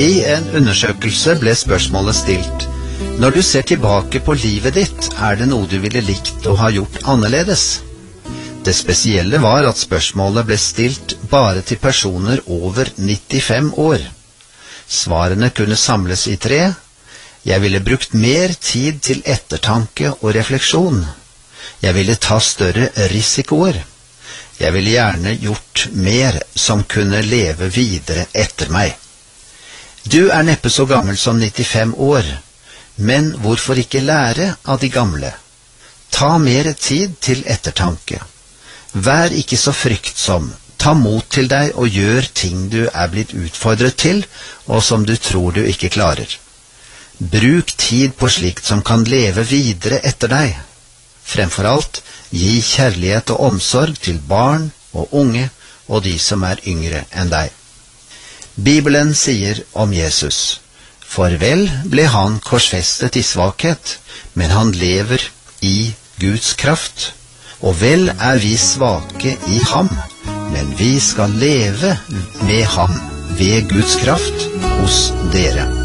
I en undersøkelse ble spørsmålet stilt: når du ser tilbake på livet ditt, det noe du ville likt å ha gjort annerledes? Det spesielle var at spørsmålet ble stilt bare til personer over 95 år. Svarene kunne samles i 3. Jeg ville brukt mer tid til ettertanke og refleksjon. Jeg ville ta større risikoer. Jeg ville gjerne gjort mer som kunne leve videre etter meg. Du neppe så gammel som 95 år, men hvorfor ikke lære av de gamle? Ta mer tid til ettertanke. Vær ikke så fryktsom. Ta mot til deg og gjør ting du blitt utfordret til, og som du tror du ikke klarer. Bruk tid på slikt som kan leve videre etter deg. Fremfor alt, gi kjærlighet og omsorg til barn og unge og de som yngre enn deg. Bibelen sier om Jesus: for vel ble han korsfestet i svakhet, men han lever i Guds kraft. Og vel vi svake i ham, men vi skal leve med ham ved Guds kraft hos dere.